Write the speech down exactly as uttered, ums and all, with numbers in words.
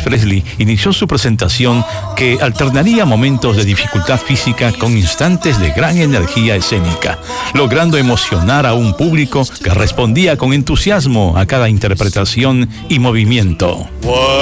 Presley inició su presentación que alternaría momentos de dificultad física con instantes de gran energía escénica, logrando emocionar a un público que respondía con entusiasmo a cada interpretación y movimiento.